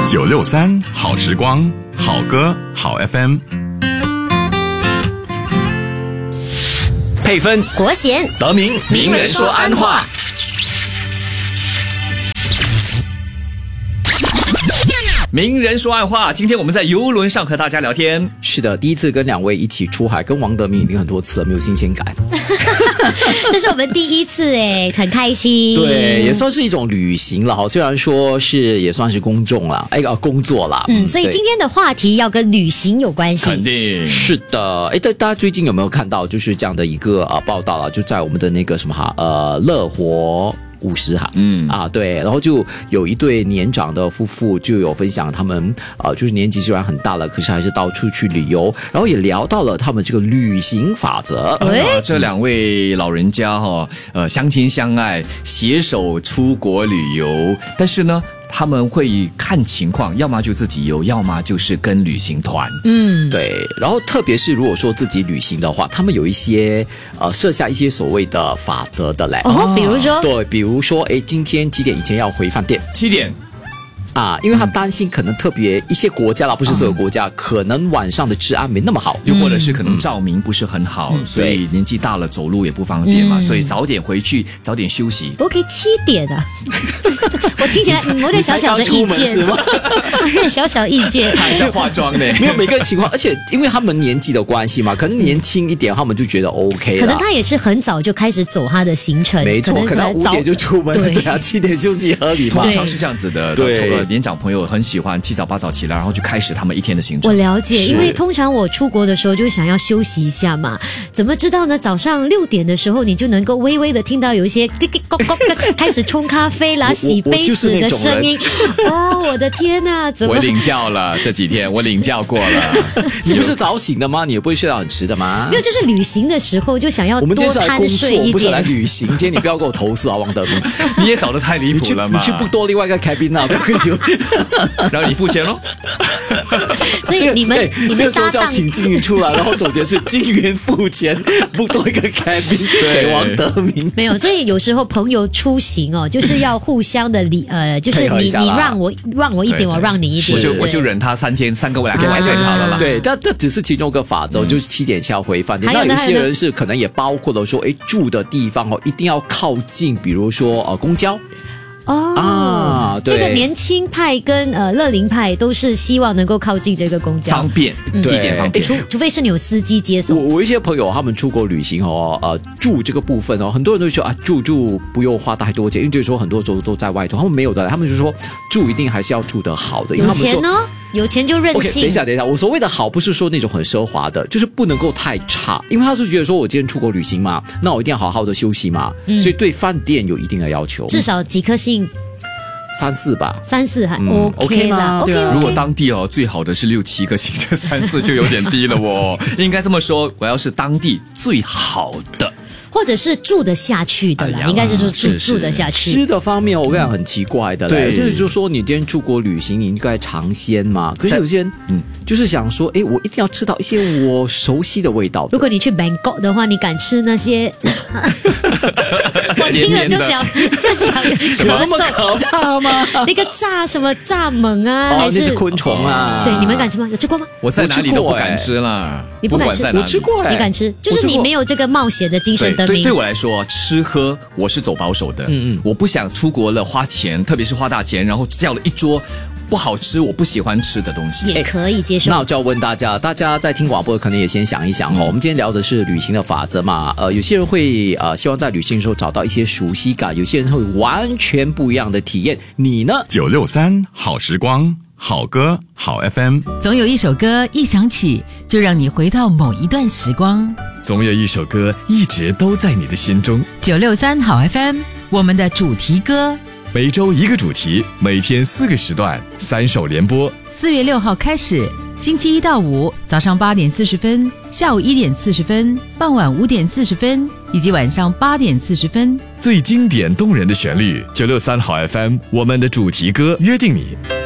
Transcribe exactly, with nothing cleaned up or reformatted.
九六三好时光，好歌好 F M。 配分国贤德明，名人说安话。名人说暗话，今天我们在邮轮上和大家聊天。 是的，第一次跟两位一起出海，跟王德明已经很多次了，没有新鲜感。 这是我们第一次哎，很开心。 对，也算是一种旅行了哈，虽然说是也算是公众了，哎呃工作啦。 嗯，所以今天的话题要跟旅行有关系。 肯定是的。哎，大大家最近有没有看到就是这样的一个呃报道啊？就在我们的那个什么哈呃乐活五十哈，嗯啊对，然后就有一对年长的夫妇就有分享他们呃就是年纪虽然很大了，可是还是到处去旅游，然后也聊到了他们这个旅行法则。 呃、这两位老人家哈、哦，呃相亲相爱，携手出国旅游，但是呢，他们会看情况，要么就自己游，要么就是跟旅行团。 嗯，对。然后特别是如果说自己旅行的话，他们有一些呃设下一些所谓的法则的嘞。 哦，比如说， 对，比如说，哎，今天几点以前要回饭店？ 七点。 啊，因为他担心可能特别一些国家啦，不是所有国家，嗯、可能晚上的治安没那么好， 又或者是可能照明不是很好，嗯、所以年纪大了走路也不方便嘛，嗯、所以早点回去，早点休息。 OK， 七点啊，我听起来嗯，我有点小小的意见是吗？小小意见， 还在化妆呢。 没有每个情况，而且因为他们年纪的关系嘛，可能年轻一点，他们就觉得 OK 了。 可能他也是很早就开始走他的行程， 没错，可能五点就出门，对啊，七点休息合理嘛。 通常是这样子的，对，年长朋友很喜欢七早八早起来，然后就开始他们一天的行程。 我了解，因为通常我出国的时候就想要休息一下嘛，怎么知道呢？早上六点的时候，你就能够微微的听到有一些咯咯咯咯开始冲咖啡啦、洗杯子的声音。哦，我的天哪！怎么？ 我领教了，这几天我领教过了。 你不是早醒的吗？你也不会睡到很迟的吗？ 没有，就是旅行的时候就想要多贪睡一点。 不是来旅行，今天你不要给我投诉啊，王德明， 你也找得太离谱了嘛！ 你去不多另外一个 cabin 啊，不要跟你。 然后你付钱咯。 所以你们、这个、你们这个时候叫请金鱼出来，然后总结是金鱼付钱，不多一个 cabin 给王德明。 没有，所以有时候朋友出行哦，就是要互相的理呃，就是你你让我让我一点，我让你一点， 我就我就忍他三天三个我两个晚上就好了啦。 对，但这只是其中一个法则，嗯、就是七点前要回饭店。那有些人是可能也包括了说，哎，住的地方哦，一定要靠近，比如说呃公交。 哦啊，对， 这个年轻派跟呃乐龄派都是希望能够靠近这个公交， 方便，嗯、地点方便。 除除非是你有司机接送。 我我一些朋友他们出国旅行哦，呃，住这个部分哦，很多人都说啊，住住不用花太多钱，因为就是说很多时候都在外头，他们没有的，他们就说住一定还是要住得好的，因为他们说有钱呢。有钱就任性。 Okay, 等一下，等一下，我所谓的好不是说那种很奢华的，就是不能够太差，因为他是觉得说我今天出国旅行嘛，那我一定要好好的休息嘛，嗯、所以对饭店有一定的要求， 至少几颗星。 三四吧， 三四还、嗯、OK 啦 ，OK 啦。 如果当地哦最好的是六七个星，这三四就有点低了哦。应该这么说，我要是当地最好的。 或者是住得下去的啦，哎、应该是说住住得下去。 吃的方面，我跟你讲很奇怪的嘞，就是就说你今天出国旅行，你应该尝鲜嘛。可是有些人，嗯，就是想说，哎，我一定要吃到一些我熟悉的味道的。 如果你去 Bangkok 的话，你敢吃那些？我听了就想就想有那么可怕吗？ 那个炸什么蚱蜢啊， 哦、 还是那是昆虫啊？ 对，你们敢吃吗？有吃过吗？ 我在哪里都不敢吃啦。 你不敢吃？ 我吃过哎， 你敢吃？就是你没有这个冒险的精神。 对，对我来说，吃喝我是走保守的。嗯嗯，我不想出国了花钱，特别是花大钱，然后叫了一桌不好吃、我不喜欢吃的东西， 也可以接受。 那我就要问大家，大家在听广播可能也先想一想哦。嗯、我们今天聊的是旅行的法则嘛，呃，有些人会呃希望在旅行的时候找到一些熟悉感，有些人会完全不一样的体验。你呢？ 九六三好时光。好歌好 F M， 总有一首歌一响起就让你回到某一段时光， 总有一首歌一直都在你的心中。 九六三好 F M， 我们的主题歌， 每周一个主题，每天四个时段，三首联播。 四月六号开始，星期一到五早上八点四十分，下午一点四十分，傍晚五点四十分，以及晚上八点四十分。 最经典动人的旋律，九六三好 F M， 我们的主题歌，约定你。